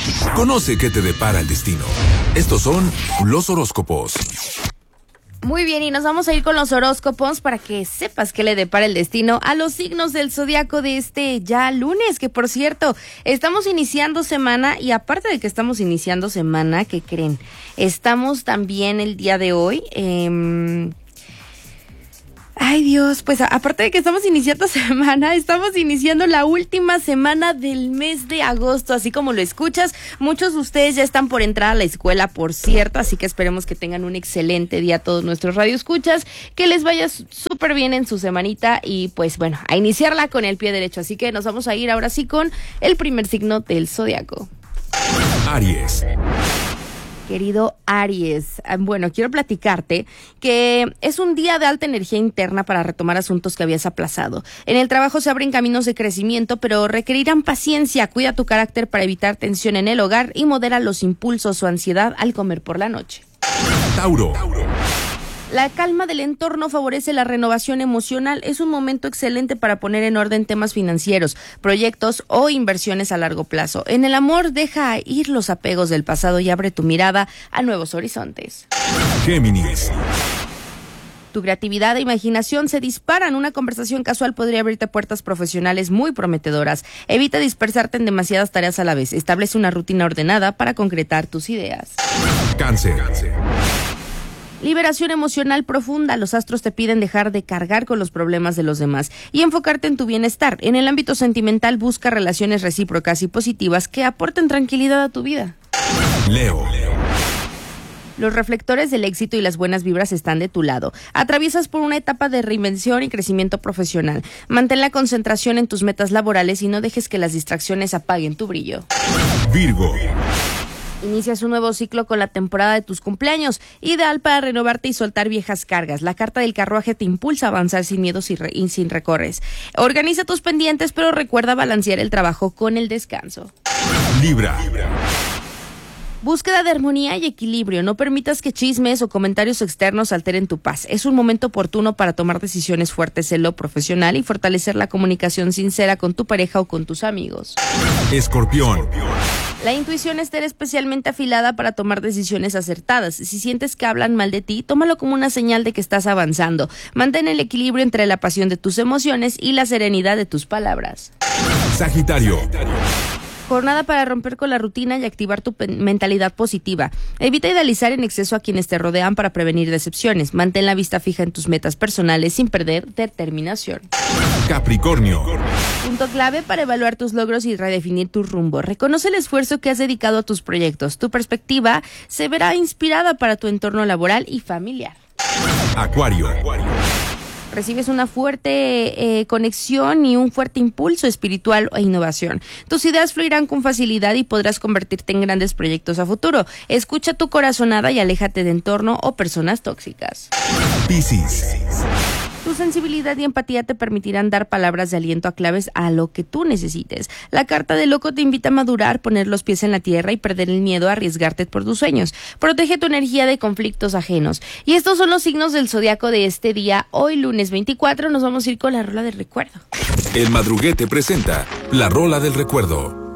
Conoce qué te depara el destino. Estos son los horóscopos. Muy bien, y nos vamos a ir con los horóscopos para que sepas qué le depara el destino a los signos del zodiaco de este ya lunes, que por cierto, estamos iniciando semana, y aparte de que estamos iniciando semana, ¿qué creen? Estamos también el día de hoy, ay Dios, pues aparte de que estamos iniciando semana, estamos iniciando la última semana del mes de agosto, así como lo escuchas. Muchos de ustedes ya están por entrar a la escuela, por cierto, así que esperemos que tengan un excelente día todos nuestros radioescuchas, que les vaya súper bien en su semanita y pues bueno, a iniciarla con el pie derecho. Así que nos vamos a ir ahora sí con el primer signo del zodiaco. Aries. Querido Aries, bueno, quiero platicarte que es un día de alta energía interna para retomar asuntos que habías aplazado. En el trabajo se abren caminos de crecimiento, pero requerirán paciencia. Cuida tu carácter para evitar tensión en el hogar y modera los impulsos o ansiedad al comer por la noche. Tauro. La calma del entorno favorece la renovación emocional. Es un momento excelente para poner en orden temas financieros, proyectos o inversiones a largo plazo. En el amor, deja ir los apegos del pasado y abre tu mirada a nuevos horizontes. Géminis. Tu creatividad e imaginación se disparan. Una conversación casual podría abrirte puertas profesionales muy prometedoras. Evita dispersarte en demasiadas tareas a la vez. Establece una rutina ordenada para concretar tus ideas. Cáncer. Liberación emocional profunda. Los astros te piden dejar de cargar con los problemas de los demás y enfocarte en tu bienestar. En el ámbito sentimental, busca relaciones recíprocas y positivas que aporten tranquilidad a tu vida. Leo. Los reflectores del éxito y las buenas vibras están de tu lado. Atraviesas por una etapa de reinvención y crecimiento profesional. Mantén la concentración en tus metas laborales y no dejes que las distracciones apaguen tu brillo. Virgo. Inicias un nuevo ciclo con la temporada de tus cumpleaños, ideal para renovarte y soltar viejas cargas. La carta del carruaje te impulsa a avanzar sin miedos y sin recorres. Organiza tus pendientes, pero recuerda balancear el trabajo con el descanso. Libra. Búsqueda de armonía y equilibrio. No permitas que chismes o comentarios externos alteren tu paz. Es un momento oportuno para tomar decisiones fuertes en lo profesional y fortalecer la comunicación sincera con tu pareja o con tus amigos. Escorpión. La intuición estará especialmente afilada para tomar decisiones acertadas. Si sientes que hablan mal de ti, tómalo como una señal de que estás avanzando. Mantén el equilibrio entre la pasión de tus emociones y la serenidad de tus palabras. Sagitario. Jornada para romper con la rutina y activar tu mentalidad positiva. Evita idealizar en exceso a quienes te rodean para prevenir decepciones. Mantén la vista fija en tus metas personales sin perder determinación. Capricornio. Punto clave para evaluar tus logros y redefinir tu rumbo. Reconoce el esfuerzo que has dedicado a tus proyectos. Tu perspectiva se verá inspirada para tu entorno laboral y familiar. Acuario. Recibes una fuerte conexión y un fuerte impulso espiritual e innovación. Tus ideas fluirán con facilidad y podrás convertirte en grandes proyectos a futuro. Escucha tu corazonada y aléjate de entorno o personas tóxicas. Piscis. Tu sensibilidad y empatía te permitirán dar palabras de aliento a claves a lo que tú necesites. La carta del loco te invita a madurar, poner los pies en la tierra y perder el miedo a arriesgarte por tus sueños. Protege tu energía de conflictos ajenos. Y estos son los signos del zodiaco de este día. Hoy, lunes 24, nos vamos a ir con la rola del recuerdo. El Madruguete presenta la rola del recuerdo.